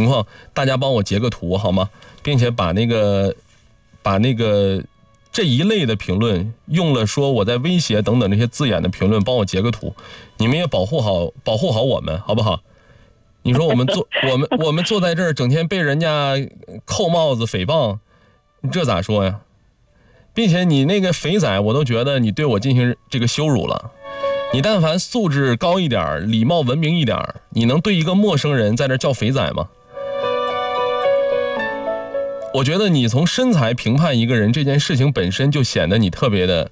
况大家帮我截个图好吗？并且把那个这一类的评论用了说我在威胁等等这些字眼的评论帮我截个图，你们也保护好我们好不好？你说我们坐在这儿整天被人家扣帽子诽谤，你这咋说呀？并且你那个肥仔我都觉得你对我进行这个羞辱了。你但凡素质高一点，礼貌文明一点，你能对一个陌生人在这叫肥仔吗？我觉得你从身材评判一个人这件事情本身就显得你特别的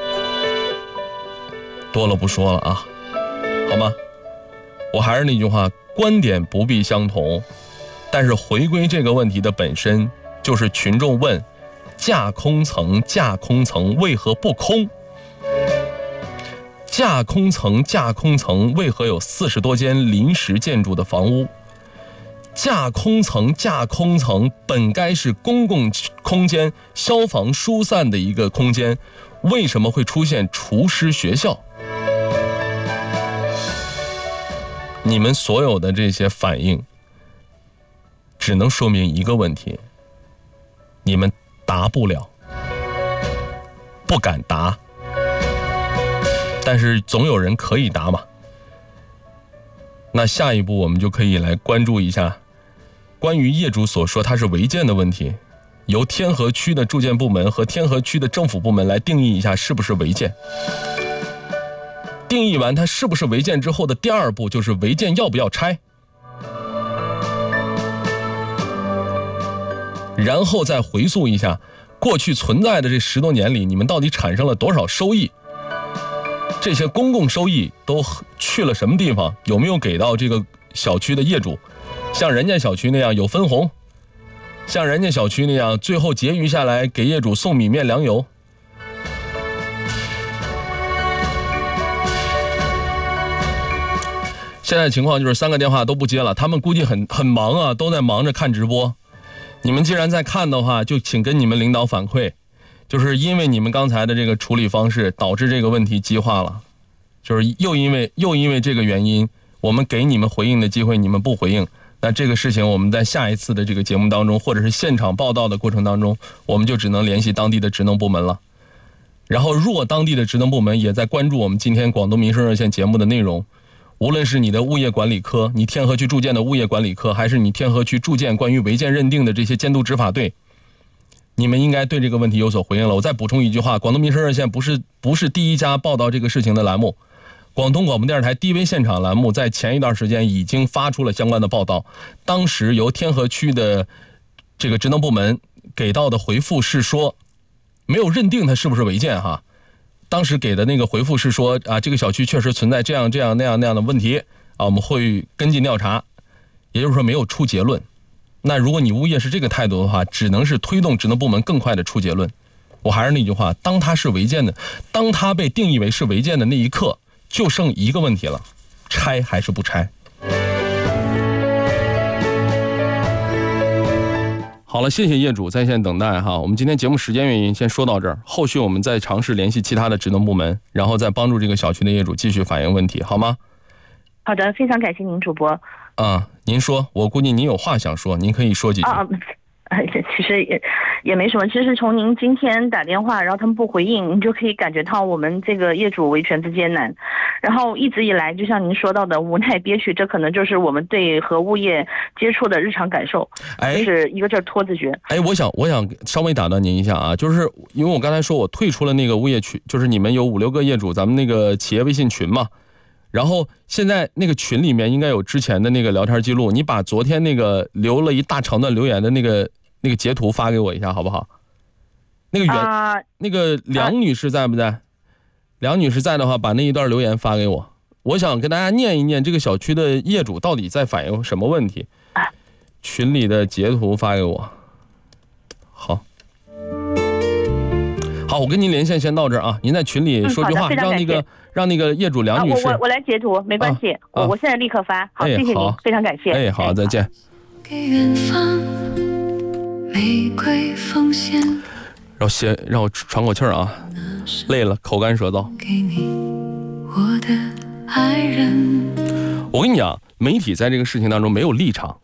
多了，不说了啊，好吗？我还是那句话，观点不必相同，但是回归这个问题的本身，就是群众问架空层为何不空？架空层为何有40多间临时建筑的房屋？架空层本该是公共空间、消防疏散的一个空间，为什么会出现厨师学校？你们所有的这些反应只能说明一个问题，你们答不了，不敢答，但是总有人可以答嘛。那下一步我们就可以来关注一下关于业主所说它是违建的问题，由天河区的住建部门和天河区的政府部门来定义一下是不是违建。定义完它是不是违建之后的第二步就是违建要不要拆，然后再回溯一下过去存在的这10多年里，你们到底产生了多少收益？这些公共收益都去了什么地方？有没有给到这个小区的业主？像人家小区那样有分红，像人家小区那样最后结余下来给业主送米面粮油。现在情况就是3个电话都不接了，他们估计很忙啊，都在忙着看直播。你们既然在看的话，就请跟你们领导反馈，就是因为你们刚才的这个处理方式导致这个问题激化了，就是又因为这个原因，我们给你们回应的机会你们不回应，那这个事情我们在下一次的这个节目当中，或者是现场报道的过程当中，我们就只能联系当地的职能部门了。然后若当地的职能部门也在关注我们今天广东民生热线节目的内容，无论是你的物业管理科，你天河区住建的物业管理科，还是你天河区住建关于违建认定的这些监督执法队，你们应该对这个问题有所回应了。我再补充一句话，广东民生热线不是第一家报道这个事情的栏目，广东广播电视台低危现场栏目在前一段时间已经发出了相关的报道，当时由天河区的这个职能部门给到的回复是说，没有认定它是不是违建哈。当时给的那个回复是说啊，这个小区确实存在这样那样的问题啊，我们会跟进调查，也就是说没有出结论。那如果你物业是这个态度的话，只能是推动职能部门更快的出结论。我还是那句话，当它是违建的，当它被定义为是违建的那一刻，就剩一个问题了，拆还是不拆？好了，谢谢业主在线等待哈。我们今天节目时间原因先说到这儿，后续我们再尝试联系其他的职能部门，然后再帮助这个小区的业主继续反映问题，好吗？ 好的，非常感谢您主播。 您说，我估计您有话想说，您可以说几句。 其实也没什么，其实从您今天打电话，然后他们不回应，你就可以感觉到我们这个业主维权之艰难。然后一直以来，就像您说到的，无奈憋屈，这可能就是我们对和物业接触的日常感受，就是一个劲儿拖字诀。 我想稍微打断您一下啊，就是因为我刚才说我退出了那个物业群，就是你们有5、6个业主，咱们那个企业微信群嘛。然后现在那个群里面应该有之前的那个聊天记录，你把昨天那个留了一大长段留言的那个截图发给我一下好不好？那个梁女士在不在？梁女士在的话，把那一段留言发给我，我想跟大家念一念这个小区的业主到底在反映什么问题。群里的截图发给我。好，我跟您连线先到这儿啊，您在群里说句话，让那个业主梁女士， 我来截图，没关系，我现在立刻发。好，谢谢您，非常感谢。 好，再见。给远方玫瑰奉献，让我喘口气儿啊，累了，口干舌燥。给你我的爱人。我跟你讲，媒体在这个事情当中没有立场，